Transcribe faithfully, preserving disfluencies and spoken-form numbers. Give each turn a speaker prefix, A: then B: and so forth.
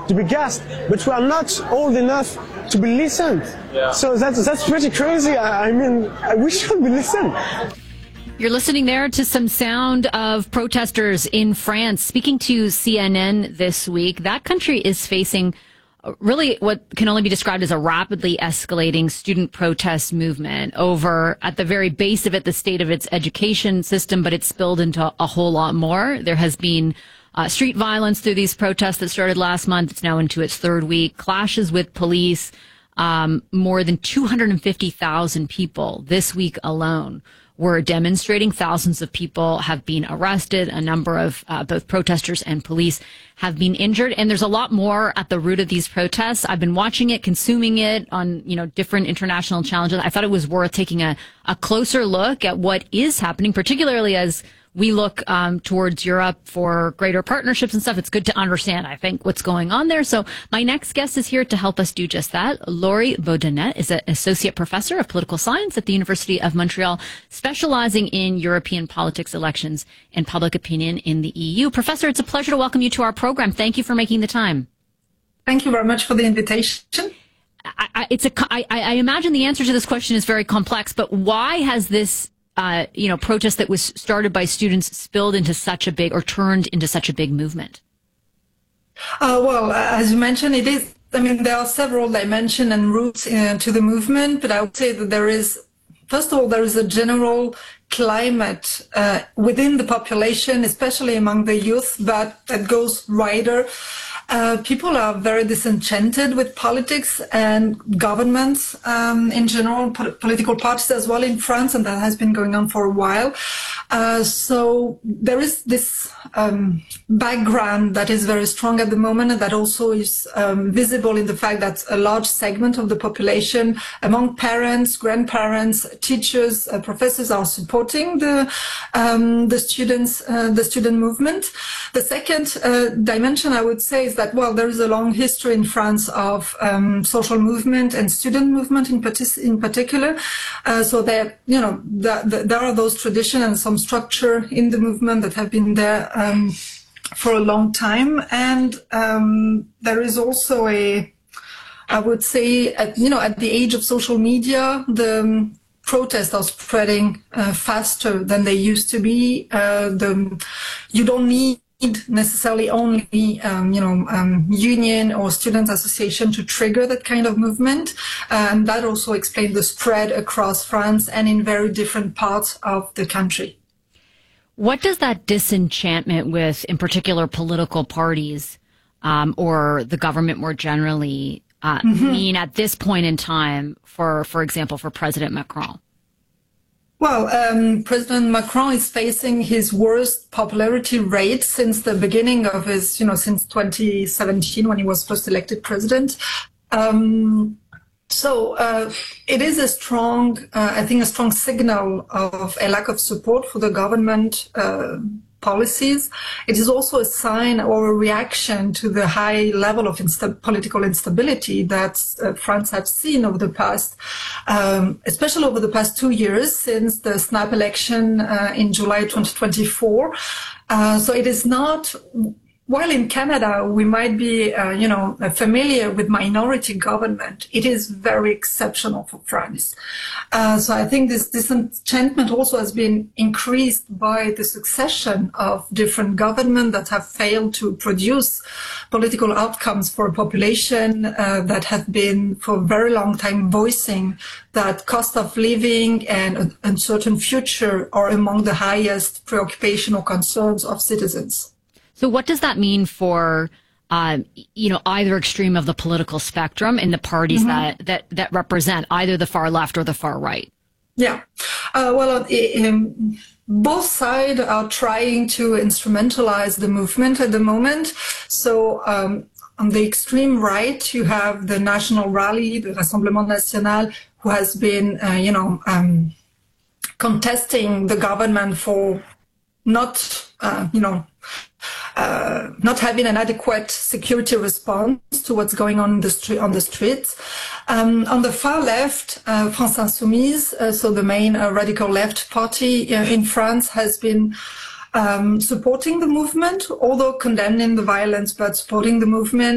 A: to be gassed, but we are not old enough to be listened. Yeah. So that's that's pretty crazy. I, I mean, we should be listened.
B: You're listening there to some sound of protesters in France. Speaking to C N N this week, that country is facing really what can only be described as a rapidly escalating student protest movement over, at the very base of it, the state of its education system, but it's spilled into a whole lot more. There has been uh, street violence through these protests that started last month. It's now into its third week. Clashes with police. Um, more than two hundred fifty thousand people this week alone were demonstrating. Thousands of people have been arrested. A number of uh, both protesters and police have been injured. And there's a lot more at the root of these protests. I've been watching it, consuming it on, you know, different international challenges. I thought it was worth taking a, a closer look at what is happening, particularly as we look um, towards Europe for greater partnerships and stuff. It's good to understand, I think, what's going on there. So my next guest is here to help us do just that. Laurie Beaudennet is an associate professor of political science at the University of Montreal, specializing in European politics, elections, and public opinion in the E U. Professor, it's a pleasure to welcome you to our program. Thank you for making the time.
C: Thank you very much for the invitation.
B: I, I, it's a, I, I imagine the answer to this question is very complex, but why has this Uh, you know, protest that was started by students spilled into such a big, or turned into such a big movement?
C: Uh, well, as you mentioned, it is, I mean, there are several dimensions and roots uh, to the movement, but I would say that there is, first of all, there is a general climate uh, within the population, especially among the youth, but that goes wider. Uh, people are very disenchanted with politics and governments um, in general, po- political parties as well in France, and that has been going on for a while. Uh, so there is this um, background that is very strong at the moment, and that also is um, visible in the fact that a large segment of the population, among parents, grandparents, teachers, uh, professors, are supporting the um, the students, uh, the student movement. The second uh, dimension, I would say, is that, well, there is a long history in France of um, social movement and student movement in, partic- in particular. Uh, so there, you know, the, the, there are those traditions and some structure in the movement that have been there um, for a long time. And um, there is also a, I would say, at, you know, at the age of social media, the um, protests are spreading uh, faster than they used to be. Uh, the, you don't need necessarily only, um, you know, um, union or student association to trigger that kind of movement. Uh, and that also explains the spread across France and in very different parts of the country.
B: What does that disenchantment with, in particular, political parties um, or the government more generally uh, mm-hmm. mean at this point in time for, for example, for President Macron?
C: Well, um, President Macron is facing his worst popularity rate since the beginning of his, you know, since twenty seventeen when he was first elected president. Um, so uh, it is a strong, uh, I think, a strong signal of a lack of support for the government uh, policies. It is also a sign or a reaction to the high level of insta- political instability that uh, France has seen over the past, um, especially over the past two years since the snap election uh, in July twenty twenty-four. Uh, so it is not. While in Canada, we might be, uh, you know, familiar with minority government, it is very exceptional for France. Uh, so I think this disenchantment also has been increased by the succession of different governments that have failed to produce political outcomes for a population uh, that have been for a very long time voicing that cost of living and an uncertain future are among the highest preoccupation or concerns of citizens.
B: So what does that mean for, uh, you know, either extreme of the political spectrum in the parties mm-hmm. that, that, that represent either the far left or the far right?
C: Yeah. Uh, well, um, both sides are trying to instrumentalize the movement at the moment. So um, on the extreme right, you have the National Rally, the Rassemblement National, who has been, uh, you know, um, contesting the government for not, uh, you know, Uh, not having an adequate security response to what's going on in the street, on the streets. Um, on the far left, uh, France Insoumise, uh, so the main uh, radical left party uh, in France, has been um, supporting the movement, although condemning the violence, but supporting the movement.